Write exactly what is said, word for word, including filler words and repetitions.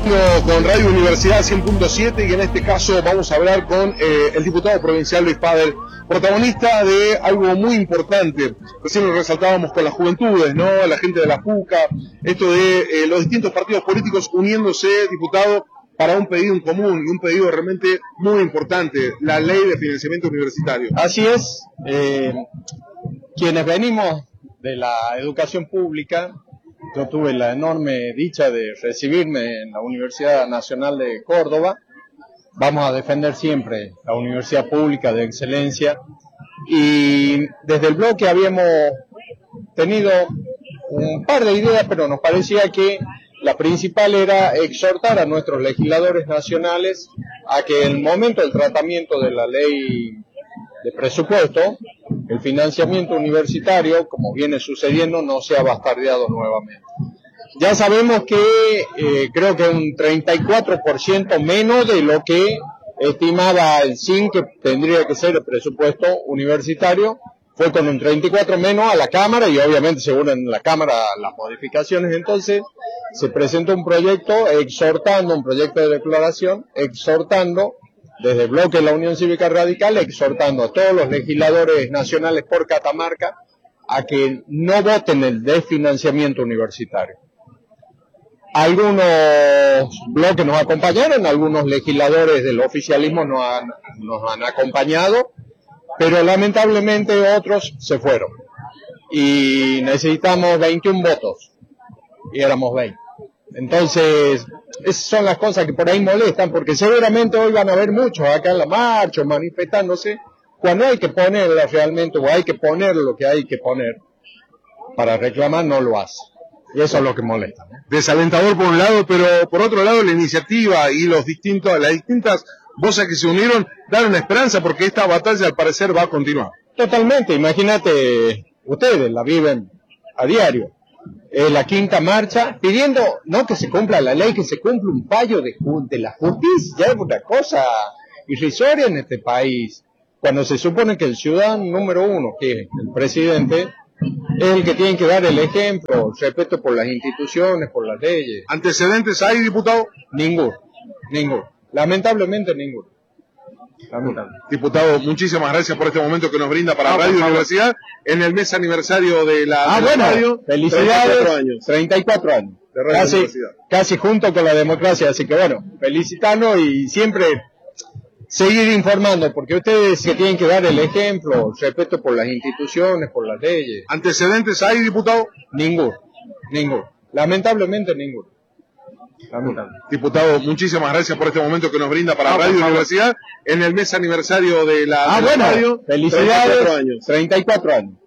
Con Radio Universidad cien punto siete y en este caso vamos a hablar con eh, el diputado provincial Luis Padel, protagonista de algo muy importante. Recién lo resaltábamos con las juventudes, ¿no? La gente de la PUCA, esto de eh, los distintos partidos políticos uniéndose, diputado, para un pedido en común y un pedido realmente muy importante, la ley de financiamiento universitario. Así es, eh, quienes venimos de la educación pública, yo tuve la enorme dicha de recibirme en la Universidad Nacional de Córdoba. Vamos a defender siempre la universidad pública de excelencia y desde el bloque habíamos tenido un par de ideas, pero nos parecía que la principal era exhortar a nuestros legisladores nacionales a que en el momento del tratamiento de la ley de presupuesto, el financiamiento universitario, como viene sucediendo, no sea bastardeado nuevamente. Ya sabemos que eh, creo que un treinta y cuatro por ciento menos de lo que estimaba el S I N que tendría que ser el presupuesto universitario, fue con un treinta y cuatro menos a la Cámara y obviamente según en la Cámara las modificaciones. Entonces se presentó un proyecto exhortando, un proyecto de declaración, exhortando desde el bloque de la Unión Cívica Radical, exhortando a todos los legisladores nacionales por Catamarca a que no voten el desfinanciamiento universitario. Algunos bloques nos acompañaron, algunos legisladores del oficialismo nos han, nos han acompañado, pero lamentablemente otros se fueron. Y necesitamos veintiún votos, y éramos veinte. Entonces, esas son las cosas que por ahí molestan, porque seguramente hoy van a haber muchos acá en la marcha, manifestándose, cuando hay que ponerla realmente, o hay que poner lo que hay que poner para reclamar, no lo hace. Y eso es lo que molesta, ¿no? Desalentador por un lado, pero por otro lado la iniciativa y los distintos, las distintas voces que se unieron dan una esperanza, porque esta batalla al parecer va a continuar. Totalmente, imagínate, ustedes la viven a diario. Eh, la quinta marcha, pidiendo no que se cumpla la ley, que se cumpla un fallo de, de la justicia. Ya es una cosa irrisoria en este país, cuando se supone que el ciudadano número uno, que es el presidente, es el que tiene que dar el ejemplo, respeto por las instituciones, por las leyes. ¿Antecedentes hay, diputado? Ninguno, ninguno, lamentablemente ninguno. Diputado, muchísimas gracias por este momento que nos brinda para ah, Radio Universidad en el mes aniversario de la ah, de bueno, radio. Felicidades, treinta y cuatro años. treinta y cuatro años. De Radio casi, Universidad. Casi junto con la democracia, así que bueno, felicitarnos y siempre seguir informando, porque ustedes se tienen que dar el ejemplo, respeto por las instituciones, por las leyes. ¿Antecedentes hay, diputado? Ninguno, ninguno, lamentablemente ninguno. Diputado, muchísimas gracias por este momento que nos brinda para ah, Radio Universidad en el mes aniversario de la ah, de bueno, radio. Felicidades, treinta y cuatro años.